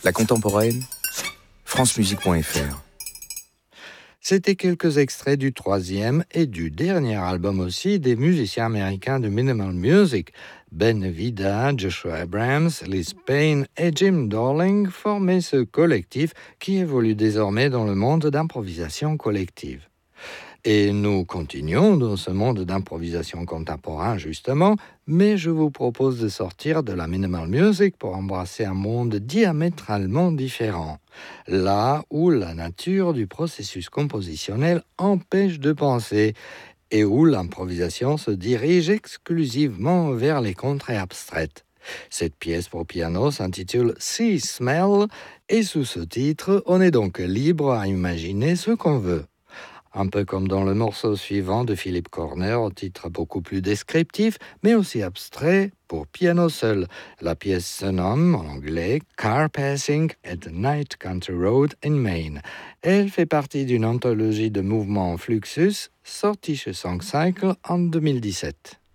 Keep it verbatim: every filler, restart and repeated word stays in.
La contemporaine, francemusique point f r. C'était quelques extraits du troisième et du dernier album aussi des musiciens américains de Minimal Music. Ben Vida, Joshua Abrams, Liz Payne et Jim Darling formaient ce collectif qui évolue désormais dans le monde d'improvisation collective. Et nous continuons dans ce monde d'improvisation contemporain justement, mais je vous propose de sortir de la minimal music pour embrasser un monde diamétralement différent, là où la nature du processus compositionnel empêche de penser et où l'improvisation se dirige exclusivement vers les contrées abstraites. Cette pièce pour piano s'intitule Sea Smell et sous ce titre, on est donc libre à imaginer ce qu'on veut. Un peu comme dans le morceau suivant de Philip Corner, au titre beaucoup plus descriptif, mais aussi abstrait, pour piano seul. La pièce se nomme, en anglais, Car Passing at the Night Country Road in Maine. Elle fait partie d'une anthologie de mouvements en Fluxus, sortie chez Song Cycle en deux mille dix-sept.